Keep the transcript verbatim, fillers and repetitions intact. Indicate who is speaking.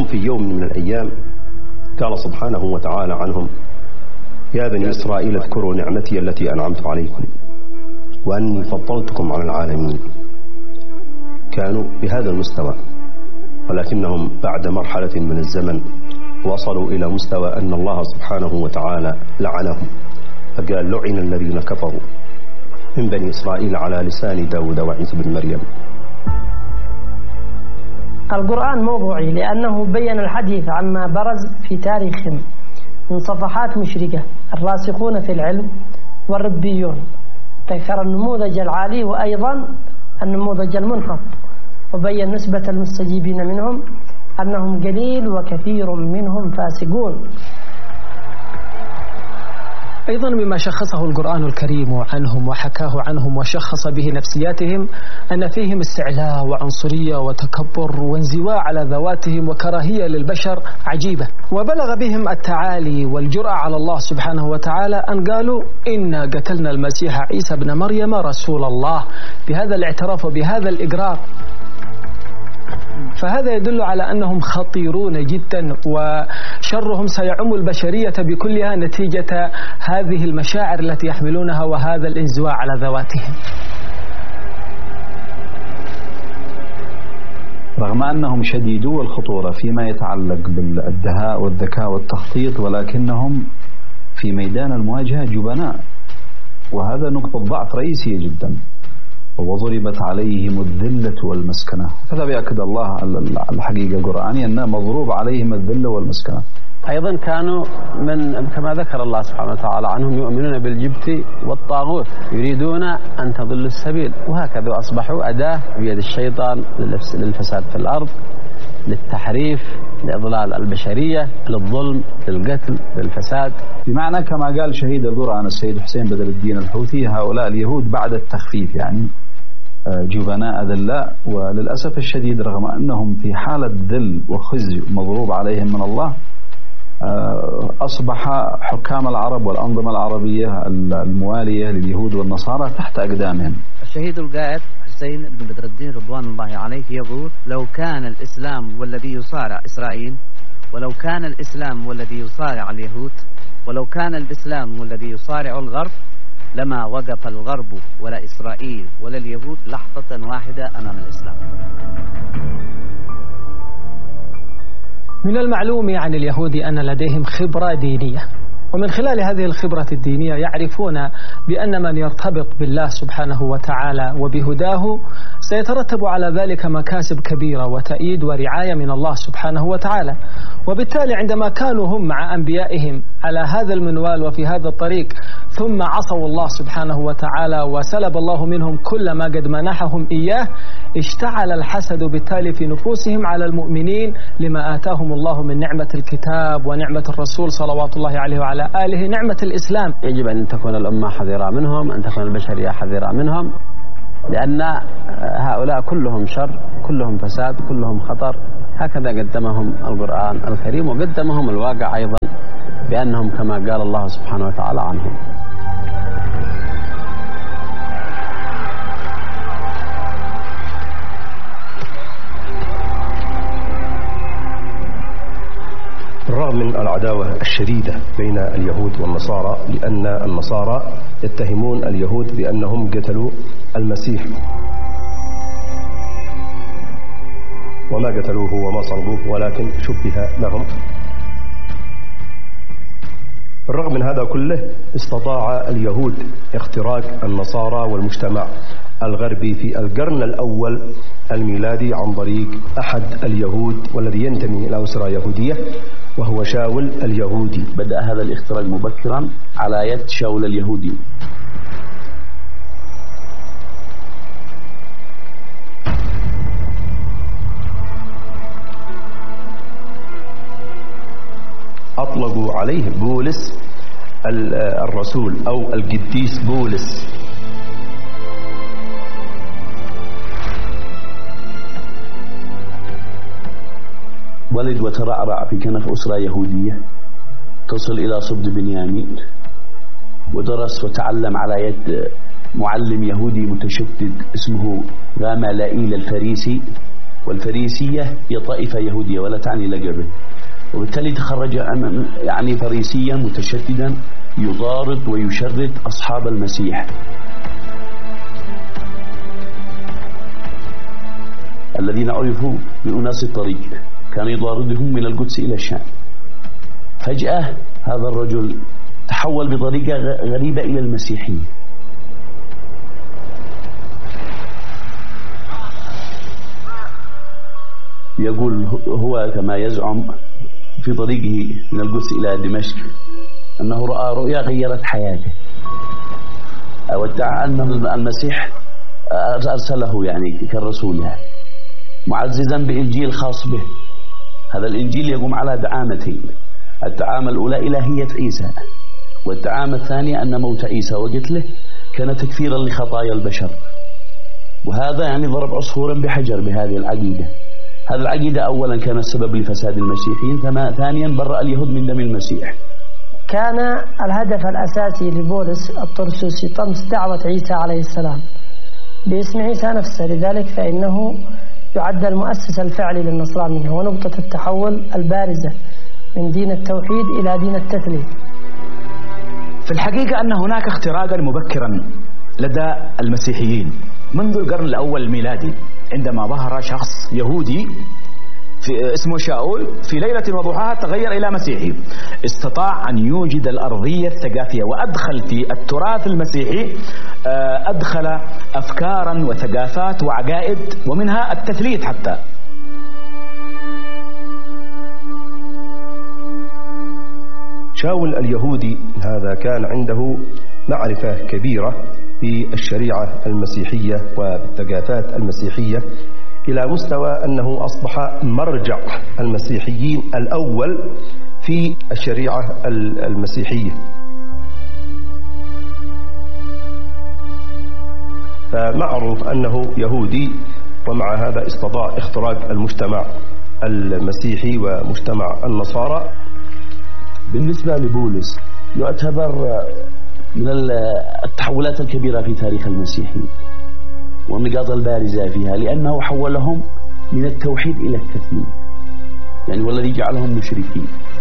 Speaker 1: هم في يوم من الأيام قال سبحانه وتعالى عنهم: يا بني إسرائيل اذكروا نعمتي التي أنعمت عليكم وأني فضلتكم على العالمين. كانوا بهذا المستوى، ولكنهم بعد مرحلة من الزمن وصلوا إلى مستوى أن الله سبحانه وتعالى لعنهم، فقال: لعن الذين كفروا من بني إسرائيل على لسان داود وعيسى بن مريم.
Speaker 2: القرآن موضوعي لأنه بين الحديث عما برز في تاريخهم من صفحات مشرقة، الراسخون في العلم والربيون، ذكر النموذج العالي وأيضا النموذج المنحط، وبين نسبة المستجيبين منهم أنهم قليل وكثير منهم فاسقون.
Speaker 3: أيضا مما شخصه القرآن الكريم عنهم وحكاه عنهم وشخص به نفسياتهم أن فيهم استعلاء وعنصرية وتكبر وانزواء على ذواتهم وكراهية للبشر عجيبة، وبلغ بهم التعالي والجرأة على الله سبحانه وتعالى أن قالوا: إنا قتلنا المسيح عيسى بن مريم رسول الله، بهذا الاعتراف وبهذا الإقرار. فهذا يدل على أنهم خطيرون جدا، وشرهم سيعم البشرية بكلها نتيجة هذه المشاعر التي يحملونها وهذا الانزواء على ذواتهم.
Speaker 4: رغم أنهم شديدو الخطورة فيما يتعلق بالدهاء والذكاء والتخطيط، ولكنهم في ميدان المواجهة جبناء، وهذا نقطة ضعف رئيسية جدا. وضربت عليهم الذلة والمسكنة، هذا بيأكد الله الحقيقة القرآنية أنه مضروب عليهم الذلة والمسكنة.
Speaker 5: أيضا كانوا من كما ذكر الله سبحانه وتعالى عنهم يؤمنون بالجبت والطاغوت، يريدون أن تضلوا السبيل، وهكذا أصبحوا أداة بيد الشيطان للفساد في الأرض، للتحريف، لإضلال البشرية، للظلم، للقتل، للفساد.
Speaker 4: بمعنى كما قال شهيد القرآن السيد حسين بدر الدين الحوثي: هؤلاء اليهود بعد التخفيف يعني جبناء ذلاء. وللأسف الشديد رغم أنهم في حالة ذل وخزي مضروب عليهم من الله، أصبح حكام العرب والأنظمة العربية الموالية لليهود والنصارى تحت أقدامهم.
Speaker 6: الشهيد القائد حسين بن بدر الدين رضوان الله عليه يقول: لو كان الإسلام والذي يصارع إسرائيل، ولو كان الإسلام والذي يصارع اليهود، ولو كان الإسلام والذي يصارع الغرب، لما وقف الغرب ولا إسرائيل ولا اليهود لحظة واحدة أمام الإسلام.
Speaker 3: من المعلوم عن اليهود أن لديهم خبرة دينية، ومن خلال هذه الخبرة الدينية يعرفون بأن من يرتبط بالله سبحانه وتعالى وبهداه سيترتب على ذلك مكاسب كبيرة وتأييد ورعاية من الله سبحانه وتعالى. وبالتالي عندما كانوا هم مع أنبيائهم على هذا المنوال وفي هذا الطريق ثم عصوا الله سبحانه وتعالى وسلب الله منهم كل ما قد منحهم إياه، اشتعل الحسد بالتالي في نفوسهم على المؤمنين لما آتاهم الله من نعمة الكتاب ونعمة الرسول صلوات الله عليه وعلى آله، نعمة الإسلام.
Speaker 5: يجب أن تكون الأمة حذرة منهم، أن تكون البشرية حذرة منهم، لأن هؤلاء كلهم شر، كلهم فساد، كلهم خطر. هكذا قدمهم القرآن الكريم، وقدمهم الواقع أيضا بأنهم كما قال الله سبحانه وتعالى عنهم.
Speaker 1: بالرغم من العداوة الشديدة بين اليهود والنصارى، لأن النصارى يتهمون اليهود بأنهم قتلوا المسيح، وما قتلوه وما صلبوه ولكن شبه لهم. بالرغم من هذا كله استطاع اليهود اختراق النصارى والمجتمع الغربي في القرن الأول الميلادي عن طريق أحد اليهود والذي ينتمي إلى أسرة يهودية، وهو شاول اليهودي.
Speaker 7: بدأ هذا الاختراق مبكرا على يد شاول اليهودي.
Speaker 1: أطلقوا عليه بولس الرسول أو القديس بولس.
Speaker 7: ولد وترعرع في كنف أسرة يهودية تصل إلى صبد بنيامين، ودرس وتعلم على يد معلم يهودي متشدد اسمه غامالائيل الفريسي، والفريسية هي طائفة يهودية ولا تعني لقبه، وبالتالي تخرج يعني فريسيا متشددا يضارب ويشرد أصحاب المسيح الذين عرفوا بأناس الطريق، كان يضاردهم من القدس إلى الشام. فجأة هذا الرجل تحول بطريقة غريبة إلى المسيحية، يقول هو كما يزعم في طريقه من القدس إلى دمشق أنه رأى رؤيا غيرت حياته، وادعى أن المسيح أرسله يعني كالرسول، معززا بإنجيل خاص به. هذا الإنجيل يقوم على دعامتين، الدعامة الأولى إلهية عيسى، والدعامة الثانية أن موت عيسى وقتله كان تكفيرا لخطايا البشر. وهذا يعني ضرب عصفورا بحجر بهذه العقيدة. هذه العقيدة أولا كان السبب لفساد المسيحيين، ثانيا برأ اليهود من دم المسيح.
Speaker 2: كان الهدف الأساسي لبولس الطرسوسي طمس دعوة عيسى عليه السلام باسم عيسى نفسه، لذلك فإنه يعد المؤسس الفعلي للنصرانية ونقطة التحول البارزة من دين التوحيد إلى دين التثليث.
Speaker 8: في الحقيقة أن هناك اختراقا مبكرا لدى المسيحيين منذ القرن الأول الميلادي، عندما ظهر شخص يهودي في اسمه شاول في ليلة وضحاها تغير إلى مسيحي، استطاع أن يوجد الأرضية الثقافية وأدخل في التراث المسيحي أدخل أفكارا وثقافات وعقائد ومنها التثليث حتى.
Speaker 1: شاول اليهودي هذا كان عنده معرفة كبيرة بالشريعة المسيحية وبالثقافات المسيحية، إلى مستوى أنه أصبح مرجع المسيحيين الأول في الشريعة المسيحية. فمعروف أنه يهودي، ومع هذا استطاع اختراق المجتمع المسيحي ومجتمع النصارى.
Speaker 7: بالنسبة لبولس يعتبر من التحولات الكبيرة في تاريخ المسيحيين والنقاط البارزة فيها، لأنه حولهم من التوحيد إلى التثليث، يعني والذي جعلهم مشركين.